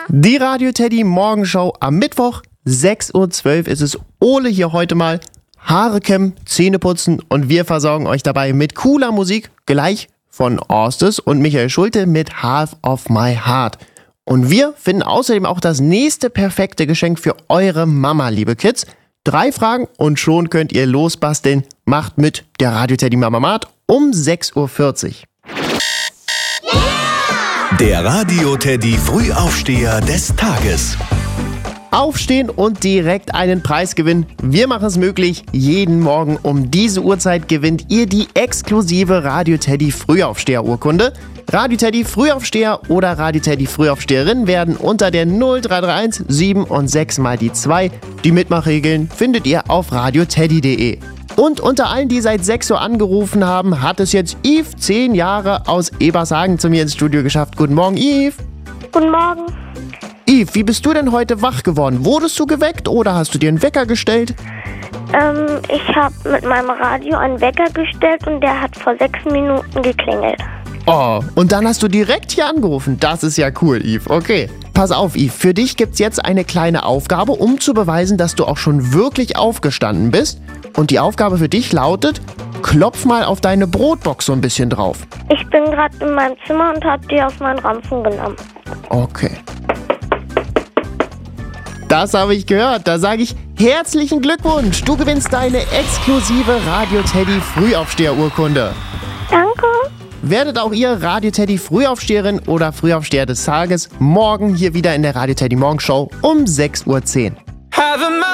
Die Radio Teddy Morgenshow am Mittwoch, 6:12 Uhr ist es. Ole hier heute mal. Haare kämmen, Zähne putzen und wir versorgen euch dabei mit cooler Musik, gleich von Orstes und Michael Schulte mit Half of My Heart. Und wir finden außerdem auch das nächste perfekte Geschenk für eure Mama, liebe Kids. 3 Fragen und schon könnt ihr losbasteln. Macht mit der Radio Teddy Mamamat um 6:40 Uhr. Der Radio Teddy Frühaufsteher des Tages. Aufstehen und direkt einen Preis gewinnen. Wir machen es möglich. Jeden Morgen um diese Uhrzeit gewinnt ihr die exklusive Radio Teddy Frühaufsteher-Urkunde. Radio Teddy Frühaufsteher oder Radio Teddy Frühaufsteherin werden unter der 0331 7 und 6 mal die 2. Die Mitmachregeln findet ihr auf radioteddy.de. Und unter allen, die seit 6 Uhr angerufen haben, hat es jetzt Yves, 10 Jahre, aus Ebershagen zu mir ins Studio geschafft. Guten Morgen, Yves. Guten Morgen. Yves, wie bist du denn heute wach geworden? Wurdest du geweckt oder hast du dir einen Wecker gestellt? Ich habe mit meinem Radio einen Wecker gestellt und der hat vor 6 Minuten geklingelt. Oh, und dann hast du direkt hier angerufen. Das ist ja cool, Yves. Okay. Pass auf, Yves. Für dich gibt's jetzt eine kleine Aufgabe, um zu beweisen, dass du auch schon wirklich aufgestanden bist. Und die Aufgabe für dich lautet, klopf mal auf deine Brotbox so ein bisschen drauf. Ich bin gerade in meinem Zimmer und habe die auf meinen Ranzen genommen. Okay. Das habe ich gehört. Da sage ich herzlichen Glückwunsch. Du gewinnst deine exklusive Radio Teddy Frühaufsteher-Urkunde. Danke. Werdet auch ihr Radio Teddy Frühaufsteherin oder Frühaufsteher des Tages morgen hier wieder in der Radio Teddy Morgenshow um 6:10 Uhr.